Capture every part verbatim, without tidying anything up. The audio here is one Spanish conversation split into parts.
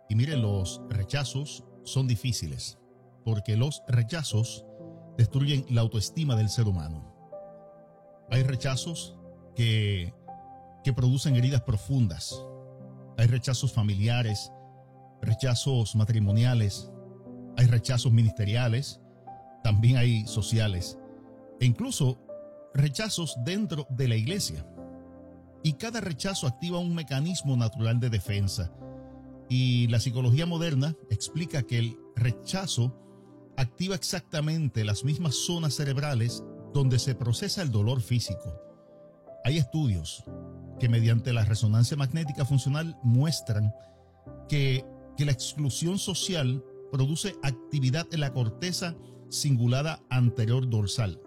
Y miren, los rechazos son difíciles, porque los rechazos destruyen la autoestima del ser humano. Hay rechazos que, que producen heridas profundas. Hay rechazos familiares, rechazos matrimoniales, hay rechazos ministeriales, también hay sociales e incluso rechazos dentro de la iglesia. Y cada rechazo activa un mecanismo natural de defensa. Y la psicología moderna explica que el rechazo activa exactamente las mismas zonas cerebrales donde se procesa el dolor físico. Hay estudios que mediante la resonancia magnética funcional muestran que, que la exclusión social produce actividad en la corteza cingulada anterior dorsal.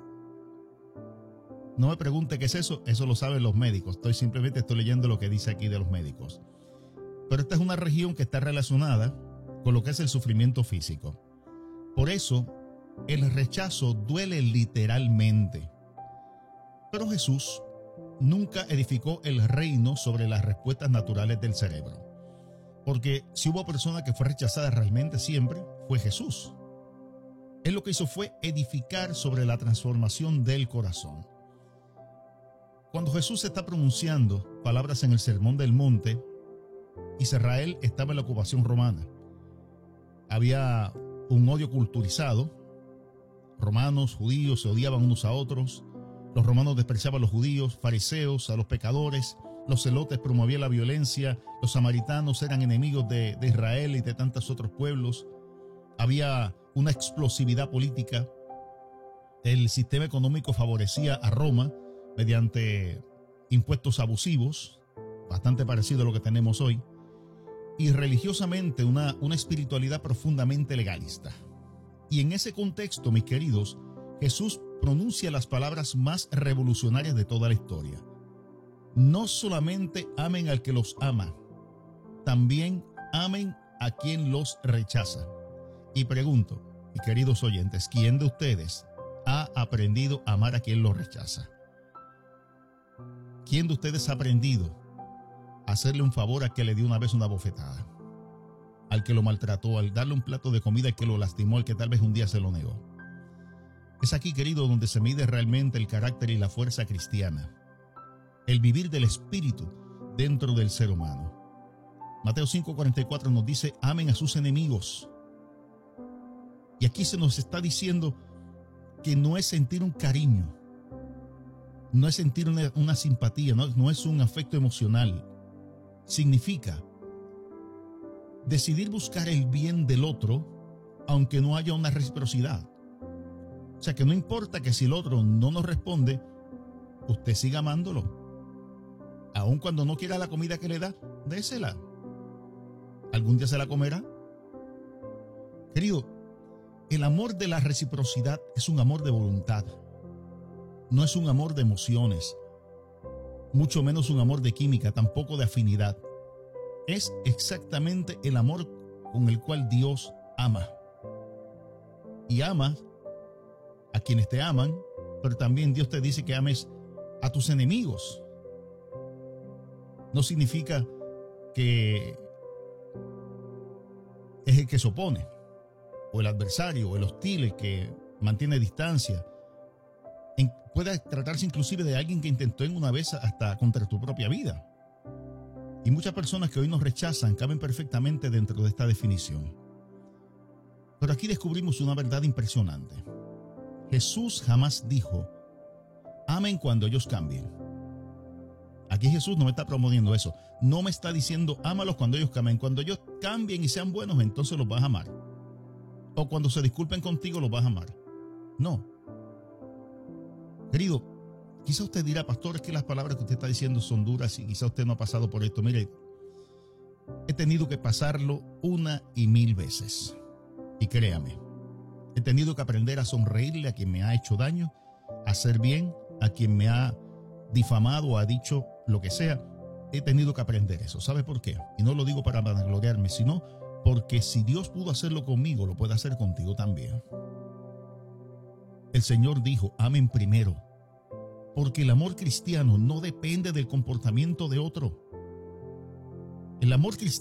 No me pregunte qué es eso, eso lo saben los médicos. Estoy simplemente estoy leyendo lo que dice aquí de los médicos. Pero esta es una región que está relacionada con lo que es el sufrimiento físico. Por eso, el rechazo duele literalmente. Pero Jesús nunca edificó el reino sobre las respuestas naturales del cerebro. Porque si hubo persona que fue rechazada realmente siempre, fue Jesús. Él lo que hizo fue edificar sobre la transformación del corazón. Cuando Jesús está pronunciando palabras en el Sermón del Monte, Israel estaba en la ocupación romana. Había un odio culturizado. Romanos, judíos se odiaban unos a otros. Los romanos despreciaban a los judíos, fariseos, a los pecadores. Los celotes promovían la violencia. Los samaritanos eran enemigos de, de Israel y de tantos otros pueblos. Había una explosividad política. El sistema económico favorecía a Roma mediante impuestos abusivos, bastante parecido a lo que tenemos hoy, y religiosamente una, una espiritualidad profundamente legalista. Y en ese contexto, mis queridos, Jesús pronuncia las palabras más revolucionarias de toda la historia. No solamente amen al que los ama, también amen a quien los rechaza. Y pregunto, mis queridos oyentes, ¿quién de ustedes ha aprendido a amar a quien los rechaza? ¿Quién de ustedes ha aprendido a hacerle un favor a que le dio una vez una bofetada? Al que lo maltrató, al darle un plato de comida al que lo lastimó, al que tal vez un día se lo negó. Es aquí, querido, donde se mide realmente el carácter y la fuerza cristiana. El vivir del Espíritu dentro del ser humano. Mateo cinco cuarenta y cuatro nos dice, amen a sus enemigos. Y aquí se nos está diciendo que no es sentir un cariño, no es sentir una, una simpatía, no, no es un afecto emocional. Significa decidir buscar el bien del otro, aunque no haya una reciprocidad. O sea, que no importa que si el otro no nos responde, usted siga amándolo. Aun cuando no quiera la comida que le da, désela. ¿Algún día se la comerá? Querido, el amor de la reciprocidad es un amor de voluntad. No es un amor de emociones, mucho menos un amor de química, tampoco de afinidad. Es exactamente el amor con el cual Dios ama. Y ama a quienes te aman, pero también Dios te dice que ames a tus enemigos. No significa que es el que se opone, o el adversario, o el hostil, el que mantiene distancia. En, puede tratarse inclusive de alguien que intentó en una vez hasta contra tu propia vida. Y muchas personas que hoy nos rechazan caben perfectamente dentro de esta definición. Pero aquí descubrimos una verdad impresionante. Jesús jamás dijo, amen cuando ellos cambien. Aquí Jesús no me está promoviendo eso. No me está diciendo, ámalos cuando ellos cambien. Cuando ellos cambien y sean buenos, entonces los vas a amar. O cuando se disculpen contigo, los vas a amar. No. Querido, quizá usted dirá, pastor, es que las palabras que usted está diciendo son duras y quizá usted no ha pasado por esto. Mire, he tenido que pasarlo una y mil veces. Y créame, he tenido que aprender a sonreírle a quien me ha hecho daño, a hacer bien a quien me ha difamado o ha dicho lo que sea. He tenido que aprender eso. ¿Sabe por qué? Y no lo digo para vanagloriarme, sino porque si Dios pudo hacerlo conmigo, lo puede hacer contigo también. El Señor dijo, amen primero, porque el amor cristiano no depende del comportamiento de otro. El amor cristiano